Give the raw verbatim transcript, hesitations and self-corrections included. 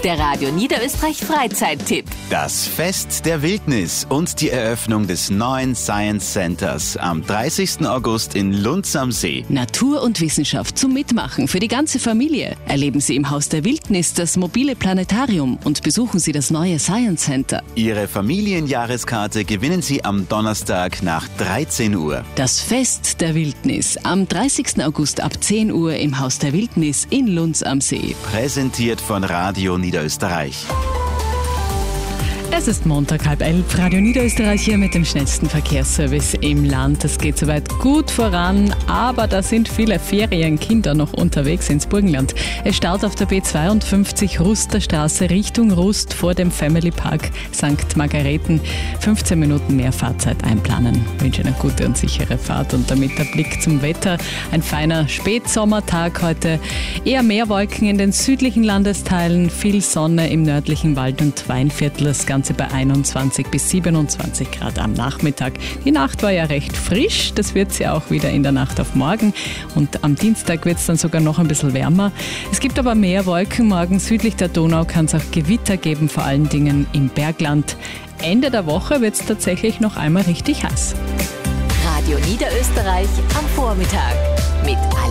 Der Radio Niederösterreich Freizeittipp. Das Fest der Wildnis und die Eröffnung des neuen Science Centers am dreißigsten August in Lunz am See. Natur und Wissenschaft zum Mitmachen für die ganze Familie. Erleben Sie im Haus der Wildnis das mobile Planetarium und besuchen Sie das neue Science Center. Ihre Familienjahreskarte gewinnen Sie am Donnerstag nach dreizehn Uhr. Das Fest der Wildnis am dreißigsten August ab zehn Uhr im Haus der Wildnis in Lunz am See. Präsentiert von Radio Niederösterreich. Es ist Montag, halb elf, Radio Niederösterreich hier mit dem schnellsten Verkehrsservice im Land. Es geht soweit gut voran, aber da sind viele Ferienkinder noch unterwegs ins Burgenland. Es staut auf der B zweiundfünfzig Rusterstraße Richtung Rust vor dem Family Park Sankt Margareten. fünfzehn Minuten mehr Fahrzeit einplanen. Ich wünsche eine gute und sichere Fahrt und damit der Blick zum Wetter. Ein feiner Spätsommertag heute. Eher mehr Wolken in den südlichen Landesteilen, viel Sonne im nördlichen Wald- und Weinviertel. Das Ganze bei einundzwanzig bis siebenundzwanzig Grad am Nachmittag. Die Nacht war ja recht frisch, das wird sie auch wieder in der Nacht auf morgen. Und am Dienstag wird es dann sogar noch ein bisschen wärmer. Es gibt aber mehr Wolken. Morgen südlich der Donau kann es auch Gewitter geben, vor allen Dingen im Bergland. Ende der Woche wird es tatsächlich noch einmal richtig heiß. Radio Niederösterreich am Vormittag mit